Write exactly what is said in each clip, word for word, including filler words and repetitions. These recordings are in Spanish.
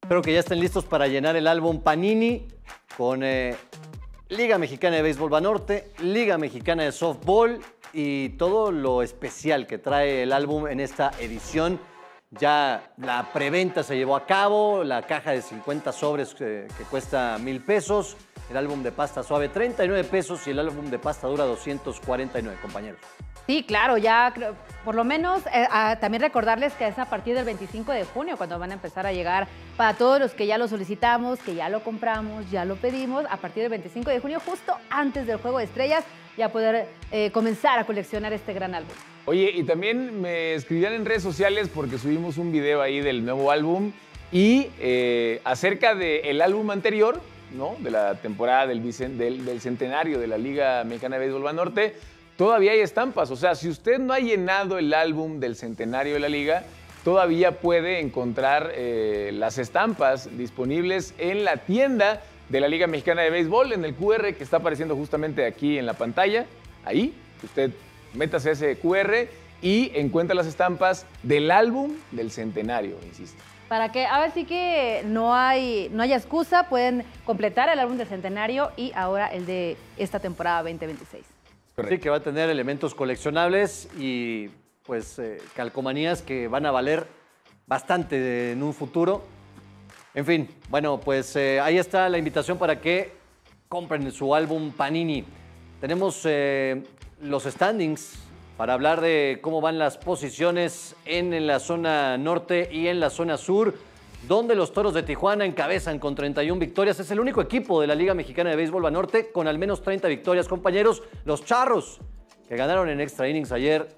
Espero que ya estén listos para llenar el álbum Panini con eh, Liga Mexicana de Béisbol Banorte, Liga Mexicana de Softball y todo lo especial que trae el álbum en esta edición. Ya la preventa se llevó a cabo, la caja de cincuenta sobres que, que cuesta mil pesos, el álbum de pasta suave treinta y nueve pesos y el álbum de pasta dura doscientos cuarenta y nueve, compañeros. Sí, claro, ya creo, por lo menos eh, a, también recordarles que es a partir del veinticinco de junio cuando van a empezar a llegar para todos los que ya lo solicitamos, que ya lo compramos, ya lo pedimos, a partir del veinticinco de junio, justo antes del Juego de Estrellas, ya poder eh, comenzar a coleccionar este gran álbum. Oye, y también me escribían en redes sociales porque subimos un video ahí del nuevo álbum y eh, acerca del álbum anterior, ¿no? De la temporada del, del, del centenario de la Liga Mexicana de Béisbol Banorte. Todavía hay estampas, o sea, si usted no ha llenado el álbum del centenario de la Liga, todavía puede encontrar eh, las estampas disponibles en la tienda de la Liga Mexicana de Béisbol, en el Q R que está apareciendo justamente aquí en la pantalla. Ahí, usted métase ese Q R y encuentra las estampas del álbum del centenario, insisto. Para que, a ver, sí que no hay, no hay excusa, pueden completar el álbum del centenario y ahora el de esta temporada veinte veintiséis. Correcto. Sí, que va a tener elementos coleccionables y pues eh, calcomanías que van a valer bastante en un futuro. En fin, bueno, pues eh, ahí está la invitación para que compren su álbum Panini. Tenemos eh, los standings para hablar de cómo van las posiciones en, en la zona norte y en la zona sur, donde los Toros de Tijuana encabezan con treinta y una victorias. Es el único equipo de la Liga Mexicana de Béisbol Banorte con al menos treinta victorias, compañeros. Los Charros, que ganaron en extra innings ayer,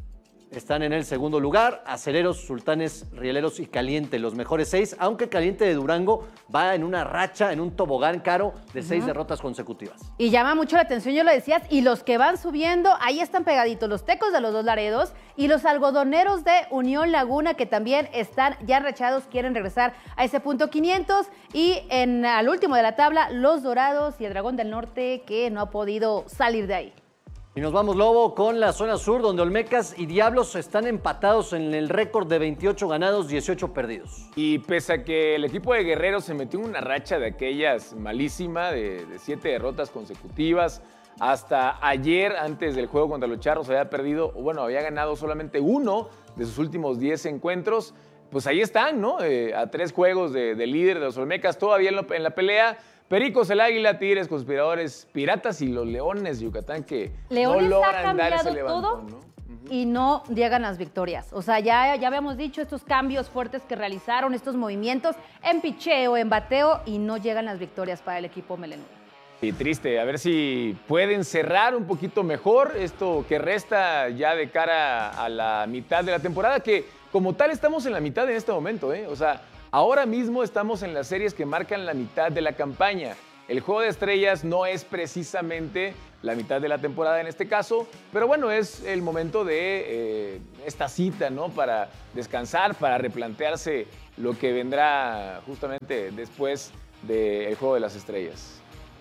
están en el segundo lugar. Aceleros, Sultanes, Rieleros y Caliente, los mejores seis, aunque Caliente de Durango va en una racha, en un tobogán caro de seis uh-huh. derrotas consecutivas. Y llama mucho la atención, yo lo decías, y los que van subiendo, ahí están pegaditos, los Tecos de los Dos Laredos y los Algodoneros de Unión Laguna, que también están ya rachados, quieren regresar a ese punto quinientos. Y en al último de la tabla, los Dorados y el Dragón del Norte, que no ha podido salir de ahí. Y nos vamos, Lobo, con la zona sur, donde Olmecas y Diablos están empatados en el récord de veintiocho ganados, dieciocho perdidos. Y pese a que el equipo de Guerrero se metió en una racha de aquellas malísima, de, de siete derrotas consecutivas, hasta ayer, antes del juego contra los Charros, había perdido, o bueno, había ganado solamente uno de sus últimos diez encuentros, pues ahí están, ¿no? Eh, a tres juegos de, de líder de los Olmecas, todavía en, lo, en la pelea. Pericos, el Águila, Tigres, Conspiradores, Piratas y los Leones de Yucatán, que Leones no logran dar ese levantón, todo, ¿no? Uh-huh. Y no llegan las victorias. O sea, ya, ya habíamos dicho estos cambios fuertes que realizaron, estos movimientos en picheo, en bateo, y no llegan las victorias para el equipo melenudo. Y triste, a ver si pueden cerrar un poquito mejor esto que resta ya de cara a la mitad de la temporada, que como tal estamos en la mitad en este momento, ¿eh? O sea, ahora mismo estamos en las series que marcan la mitad de la campaña. El Juego de Estrellas no es precisamente la mitad de la temporada en este caso, pero bueno, es el momento de eh, esta cita, ¿no? Para descansar, para replantearse lo que vendrá justamente después del Juego de las Estrellas.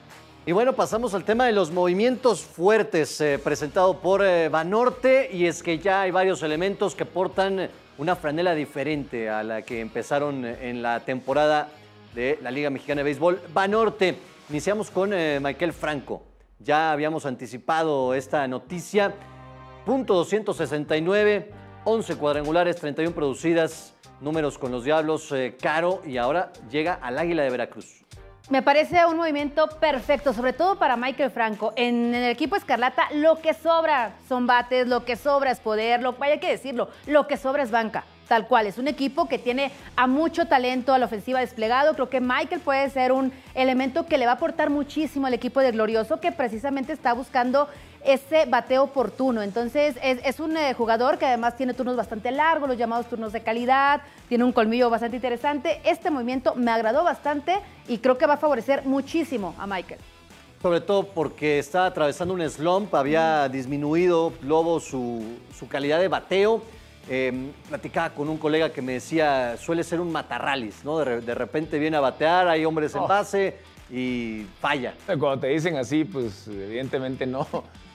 Y bueno, pasamos al tema de los movimientos fuertes eh, presentado por eh, Banorte, y es que ya hay varios elementos que portan una franela diferente a la que empezaron en la temporada de la Liga Mexicana de Béisbol Banorte. Iniciamos con eh, Maikel Franco. Ya habíamos anticipado esta noticia. Punto doscientos sesenta y nueve, once cuadrangulares, treinta y una producidas, números con los Diablos, eh, caro, y ahora llega al Águila de Veracruz. Me parece un movimiento perfecto, sobre todo para Maikel Franco. En, en el equipo Escarlata lo que sobra son bates, lo que sobra es poder, lo, hay que decirlo, lo que sobra es banca. Tal cual, es un equipo que tiene a mucho talento a la ofensiva desplegado. Creo que Maikel puede ser un elemento que le va a aportar muchísimo al equipo de Glorioso, que precisamente está buscando ese bateo oportuno. Entonces, es, es un eh, jugador que además tiene turnos bastante largos, los llamados turnos de calidad, tiene un colmillo bastante interesante. Este movimiento me agradó bastante y creo que va a favorecer muchísimo a Maikel. Sobre todo porque está atravesando un slump, había disminuido, Lobo, su, su calidad de bateo. Eh, platicaba con un colega que me decía, suele ser un matarralis, ¿no? De, de repente viene a batear, hay hombres en base y falla. Cuando te dicen así, pues evidentemente no,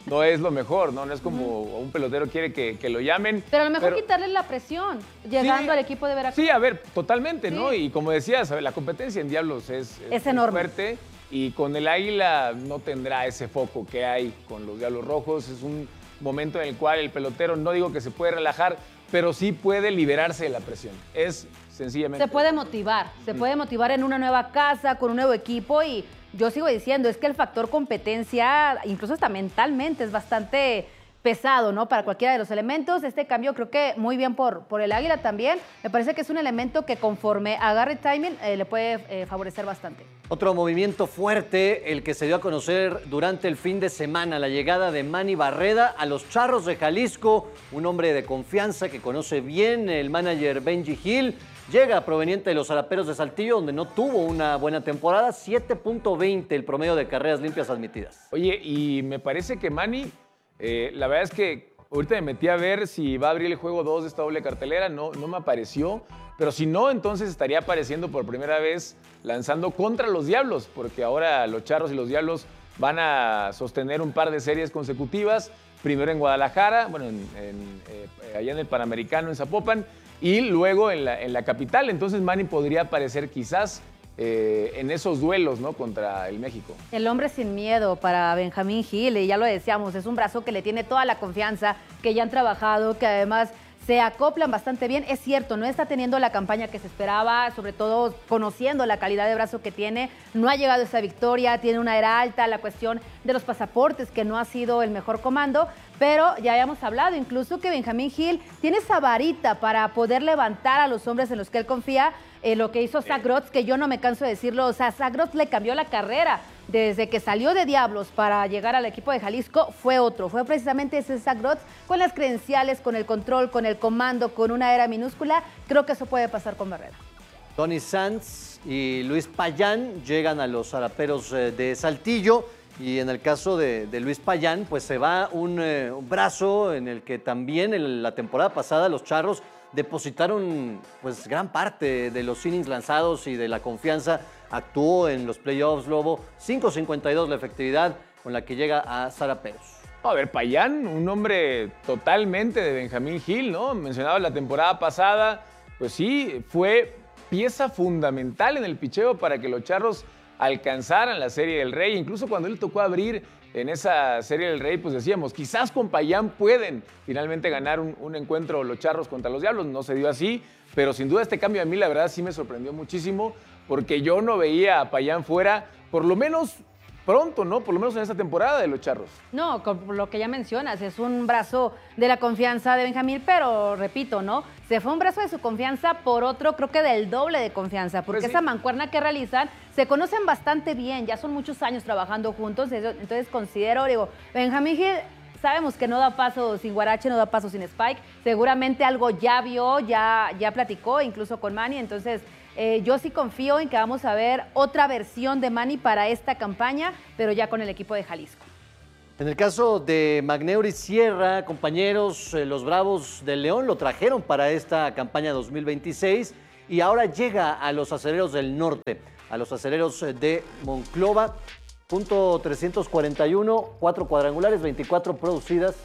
no es lo mejor, ¿no? No es como un pelotero quiere que, que lo llamen. Pero a lo mejor pero, quitarle la presión, llegando sí, al equipo de Veracruz. Sí, a ver, totalmente, Sí. ¿no? Y como decías, a ver, la competencia en Diablos es, es, Es enorme. fuerte. Y con el Águila no tendrá ese foco que hay con los Diablos Rojos. Es un momento en el cual el pelotero, no digo que se puede relajar, pero sí puede liberarse de la presión. Es sencillamente... Se puede motivar, se puede motivar en una nueva casa, con un nuevo equipo y yo sigo diciendo, es que el factor competencia, incluso hasta mentalmente, es bastante pesado, ¿no? Para cualquiera de los elementos. Este cambio creo que muy bien por, por el Águila también. Me parece que es un elemento que conforme agarre timing eh, le puede eh, favorecer bastante. Otro movimiento fuerte, el que se dio a conocer durante el fin de semana, la llegada de Manny Barreda a los Charros de Jalisco, un hombre de confianza que conoce bien el manager Benji Hill. Llega proveniente de los Zaraperos de Saltillo, donde no tuvo una buena temporada, siete punto veinte el promedio de carreras limpias admitidas. Oye, y me parece que Manny, eh, la verdad es que ahorita me metí a ver si va a abrir el juego dos de esta doble cartelera, no, no me apareció, pero si no, entonces estaría apareciendo por primera vez lanzando contra los Diablos, porque ahora los Charros y los Diablos van a sostener un par de series consecutivas, primero en Guadalajara, bueno, en, en, eh, allá en el Panamericano, en Zapopan, y luego en la, en la capital. Entonces Manny podría aparecer quizás eh, en esos duelos, ¿no? Contra el México. El hombre sin miedo para Benjamín Gil, y ya lo decíamos, es un brazo que le tiene toda la confianza, que ya han trabajado, que además se acoplan bastante bien. Es cierto, no está teniendo la campaña que se esperaba, sobre todo conociendo la calidad de brazo que tiene. No ha llegado a esa victoria, tiene una era alta, la cuestión de los pasaportes, que no ha sido el mejor comando, pero ya habíamos hablado incluso que Benjamín Gil tiene esa varita para poder levantar a los hombres en los que él confía. Eh, lo que hizo Zach Grotz, que yo no me canso de decirlo, o sea, Zach Grotz le cambió la carrera. Desde que salió de Diablos para llegar al equipo de Jalisco, fue otro. Fue precisamente ese Zach Grotz con las credenciales, con el control, con el comando, con una era minúscula. Creo que eso puede pasar con Barreda. Tony Sanz y Luis Payán llegan a los Zaraperos de Saltillo. Y en el caso de, de Luis Payán, pues se va un, eh, un brazo en el que también en la temporada pasada los Charros depositaron pues gran parte de los innings lanzados y de la confianza. Actuó en los playoffs, Lobo, cinco cincuenta y dos la efectividad con la que llega a Zaraperos. A ver, Payán, un hombre totalmente de Benjamín Gil, ¿no? Mencionaba la temporada pasada, pues sí, fue pieza fundamental en el picheo para que los Charros alcanzaran la Serie del Rey. Incluso cuando él tocó abrir en esa Serie del Rey, pues decíamos, quizás con Payán pueden finalmente ganar un, un encuentro los Charros contra los Diablos. No se dio así, pero sin duda este cambio a mí la verdad sí me sorprendió muchísimo, porque yo no veía a Payán fuera, por lo menos pronto, ¿no? Por lo menos en esta temporada de los Charros. No, con lo que ya mencionas, es un brazo de la confianza de Benjamín, pero repito, ¿no? Se fue un brazo de su confianza por otro, creo que del doble de confianza, porque Pues sí. esa mancuerna que realizan se conocen bastante bien, ya son muchos años trabajando juntos, entonces considero, digo, Benjamín Gil, sabemos que no da paso sin Guarache, no da paso sin Spike, seguramente algo ya vio, ya, ya platicó, incluso con Manny, entonces eh, yo sí confío en que vamos a ver otra versión de Manny para esta campaña, pero ya con el equipo de Jalisco. En el caso de Magneuri Sierra, compañeros, eh, los Bravos del León lo trajeron para esta campaña dos mil veintiséis y ahora llega a los Acereros del Norte, a los Acereros de Monclova, punto trescientos cuarenta y uno, cuatro cuadrangulares, veinticuatro producidas.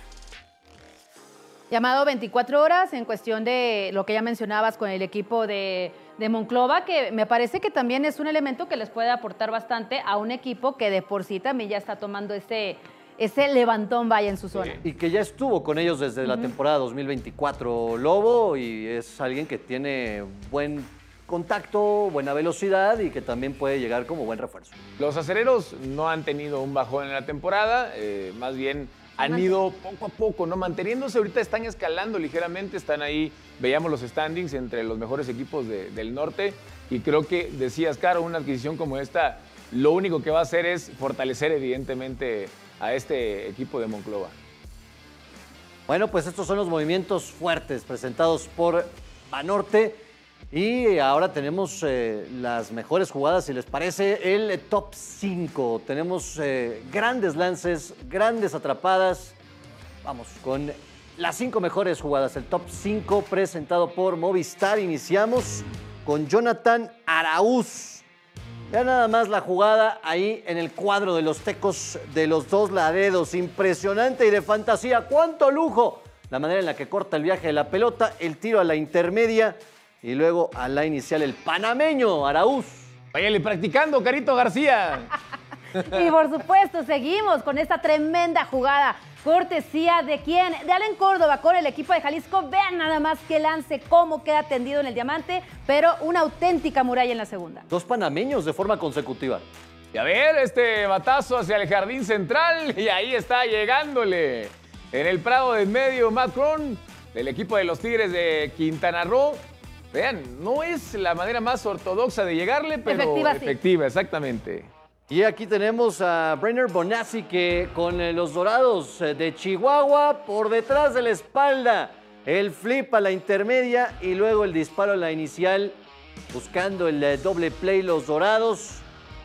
Llamado veinticuatro horas en cuestión de lo que ya mencionabas con el equipo de, de Monclova, que me parece que también es un elemento que les puede aportar bastante a un equipo que de por sí también ya está tomando ese, ese levantón vaya en su zona. Y que ya estuvo con ellos desde la temporada dos mil veinticuatro, Lobo, y es alguien que tiene buen contacto, buena velocidad y que también puede llegar como buen refuerzo. Los Acereros no han tenido un bajón en la temporada, eh, más bien han ido poco a poco, ¿no? Manteniéndose, ahorita están escalando ligeramente, están ahí, veíamos los standings entre los mejores equipos de, del norte y creo que, decías, Caro, una adquisición como esta, lo único que va a hacer es fortalecer evidentemente a este equipo de Monclova. Bueno, pues estos son los movimientos fuertes presentados por Banorte. Y ahora tenemos eh, las mejores jugadas, si les parece, el top cinco. Tenemos eh, grandes lances, grandes atrapadas. Vamos con las cinco mejores jugadas, el top cinco presentado por Movistar. Iniciamos con Jonathan Araúz. Ya nada más la jugada ahí en el cuadro de los Tecos de los dos Laredos. Impresionante y de fantasía. ¡Cuánto lujo! La manera en la que corta el viaje de la pelota, el tiro a la intermedia y luego a la inicial el panameño Araúz. Váyale practicando, Carito García. Y por supuesto, seguimos con esta tremenda jugada. Cortesía de quién? De Allen Córdoba con el equipo de Jalisco. Vean nada más que lance, cómo queda tendido en el diamante, pero una auténtica muralla en la segunda. Dos panameños de forma consecutiva. Y a ver, este batazo hacia el jardín central y ahí está llegándole. En el prado de en medio, Matt Cron, del equipo de los Tigres de Quintana Roo. Vean, no es la manera más ortodoxa de llegarle, pero efectiva, sí. efectiva, exactamente. Y aquí tenemos a Brenner Bonazzi que con eh, los Dorados eh, de Chihuahua por detrás de la espalda. El flip a la intermedia y luego el disparo a la inicial buscando el eh, doble play los Dorados.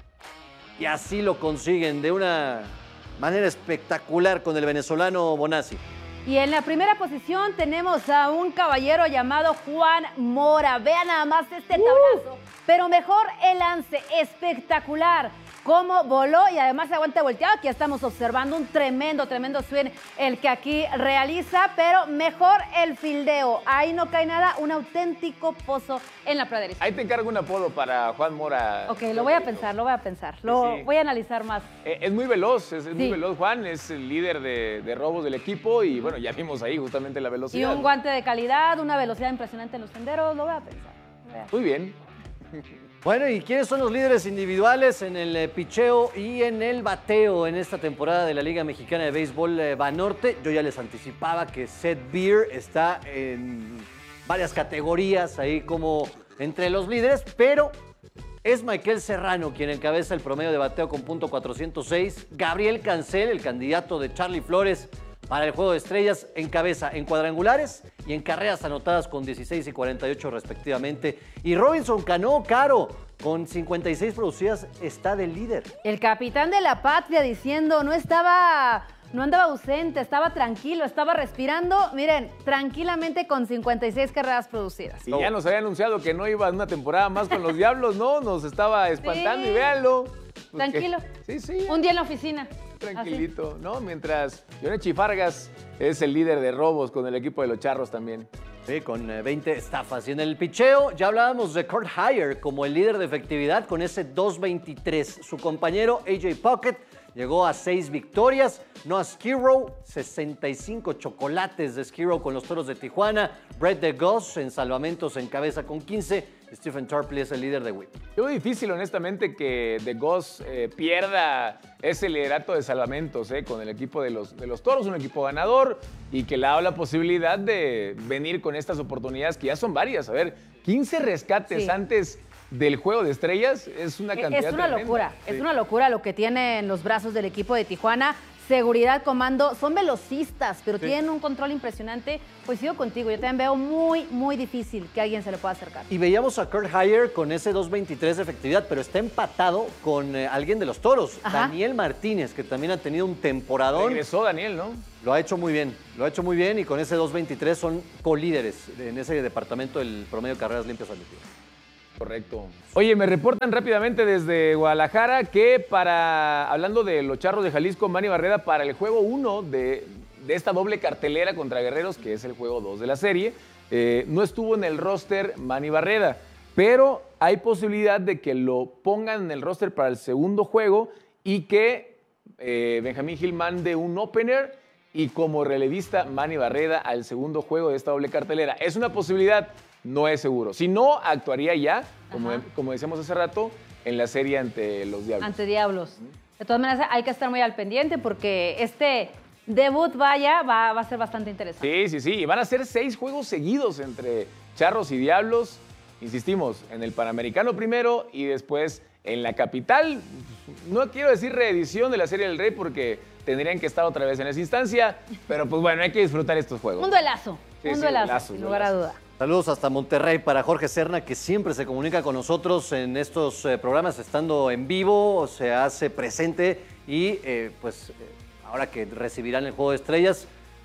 Y así lo consiguen de una manera espectacular con el venezolano Bonazzi. Y en la primera posición tenemos a un caballero llamado Juan Mora. Vean nada más este tablazo. Uh. Pero mejor el lance, espectacular. Cómo voló y además se aguanta volteado. Aquí estamos observando un tremendo, tremendo swing el que aquí realiza, pero mejor el fildeo. Ahí no cae nada, un auténtico pozo en la pradera. Ahí te encargo un apodo para Juan Mora. Ok, lo voy a pensar, lo voy a pensar. Lo sí. voy a analizar más. Eh, es muy veloz, es, es sí. muy veloz Juan, es el líder de, de robos del equipo y bueno, ya vimos ahí justamente la velocidad. Y un guante de calidad, una velocidad impresionante en los senderos, lo voy a pensar. Voy a... Muy bien. Bueno, ¿y quiénes son los líderes individuales en el eh, picheo y en el bateo en esta temporada de la Liga Mexicana de Béisbol eh, Banorte? Yo ya les anticipaba que Seth Beer está en varias categorías ahí como entre los líderes, pero es Michael Serrano quien encabeza el promedio de bateo con punto cuatrocientos seis. Gabriel Cancel, el candidato de Charlie Flores para el Juego de Estrellas, encabeza en cuadrangulares y en carreras anotadas con dieciséis y cuarenta y ocho respectivamente. Y Robinson Cano, Caro, con cincuenta y seis producidas, está de líder. El capitán de la patria diciendo, no estaba, no andaba ausente, estaba tranquilo, estaba respirando. Miren, tranquilamente con cincuenta y seis carreras producidas. Y ya nos había anunciado que no iba a una temporada más con los Diablos, ¿no? Nos estaba espantando sí. y véanlo. Pues tranquilo. Que, sí, sí. Un día en la oficina. Tranquilito, así. ¿No? Mientras Yonechi Fargas es el líder de robos con el equipo de los Charros también. Sí, con veinte estafas. Y en el picheo ya hablábamos de Kurt Hyer como el líder de efectividad con ese dos veintitrés. Su compañero A J Puckett llegó a seis victorias. Noah Skirrow, sesenta y cinco chocolates de Skirrow con los Toros de Tijuana. Brett DeGoss en salvamentos en cabeza con quince. Stephen Tarpley es el líder de whip. Yo veo difícil, honestamente, que DeGoss eh, pierda ese liderato de salvamentos eh, con el equipo de los, de los Toros, un equipo ganador, y que le da la posibilidad de venir con estas oportunidades, que ya son varias. A ver, quince rescates sí. antes del Juego de Estrellas es una cantidad Es una tremenda. locura, sí. es una locura lo que tiene en los brazos del equipo de Tijuana. Seguridad, comando, son velocistas, pero sí. tienen un control impresionante. Pues sigo contigo, yo también veo muy, muy difícil que alguien se le pueda acercar. Y veíamos a Kurt Hyer con ese dos veintitrés de efectividad, pero está empatado con eh, alguien de los Toros, Ajá. Daniel Martínez, que también ha tenido un temporadón. Regresó Daniel, ¿no? Lo ha hecho muy bien, lo ha hecho muy bien y con ese dos veintitrés son colíderes en ese departamento del promedio de carreras limpias admitidas. Correcto. Oye, me reportan rápidamente desde Guadalajara que para, hablando de los Charros de Jalisco, Manny Barreda, para el juego uno de, de esta doble cartelera contra Guerreros, que es el juego dos de la serie, eh, no estuvo en el roster Manny Barreda, pero hay posibilidad de que lo pongan en el roster para el segundo juego y que eh, Benjamín Gil mande un opener y como relevista Manny Barreda al segundo juego de esta doble cartelera. Es una posibilidad. No es seguro. Si no, actuaría ya, como, como decíamos hace rato, en la serie ante los Diablos. Ante Diablos. De todas maneras, hay que estar muy al pendiente porque este debut, vaya, va, va a ser bastante interesante. Sí, sí, sí. Y van a ser seis juegos seguidos entre Charros y Diablos. Insistimos, en el Panamericano primero y después en la capital. No quiero decir reedición de la Serie del Rey porque tendrían que estar otra vez en esa instancia, pero pues bueno, hay que disfrutar estos juegos. Un duelazo. Sí, un sí, duelazo, duelazo, sin lugar a duda. Saludos hasta Monterrey para Jorge Serna, que siempre se comunica con nosotros en estos eh, programas, estando en vivo, se hace presente y eh, pues eh, ahora que recibirán el Juego de Estrellas,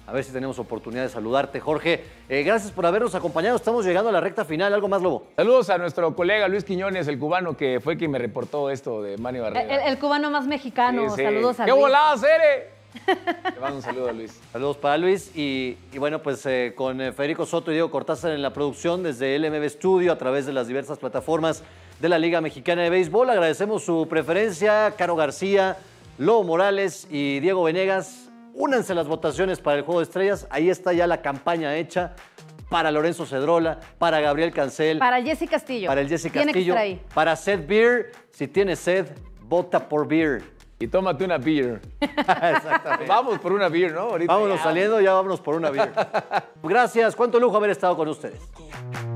A ver si tenemos oportunidad de saludarte, Jorge. Eh, gracias por habernos acompañado. Estamos llegando a la recta final. ¿Algo más, Lobo? Saludos a nuestro colega Luis Quiñones, el cubano, que fue quien me reportó esto de Manny El, Barrera. el- el cubano más mexicano. Sí, sí. Saludos a ¡Qué Luis. volada, Cere! Le mando un saludo a Luis. Saludos para Luis. Y, y bueno, pues eh, con eh, Federico Soto y Diego Cortázar en la producción desde el M B Studio a través de las diversas plataformas de la Liga Mexicana de Béisbol. Agradecemos su preferencia. Caro García, Lobo Morales y Diego Venegas. Únanse a las votaciones para el Juego de Estrellas. Ahí está ya la campaña hecha para Lorenzo Cedrola, para Gabriel Cancel, Para Jesse Castillo. para el Jesse Tiene que Castillo, estar ahí. para Seth Beer. Si tienes sed, vota por Beer. Y tómate una beer. Exactamente. Vamos por una beer, ¿no? Ahorita Vámonos ya. saliendo, ya vámonos por una Beer. Gracias, cuánto lujo haber estado con ustedes.